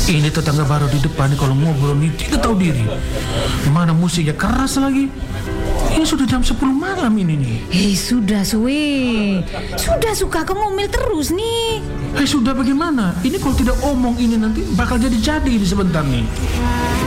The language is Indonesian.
Ini tetangga baru di depan nih kalau ngobrol nih tidak tahu diri. Mana musiknya keras lagi. Ini sudah jam 10 malam ini nih. Sudah Suwe. Sudah suka ngomel terus nih. Sudah bagaimana? Ini kalau tidak omong ini nanti bakal jadi ini sebentar nih.